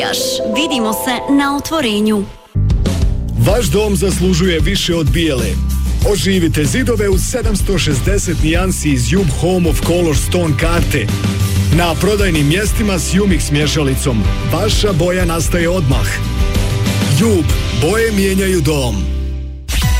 Vidimo se na otvorenju. Vaš dom zaslužuje više od bijele. Oživite zidove u 760 nijansi iz Jub Home of Color Stone karte. Na prodajnim mjestima s Umix mješalicom. Vaša boja nastaje odmah. Jub, boje mijenjaju dom.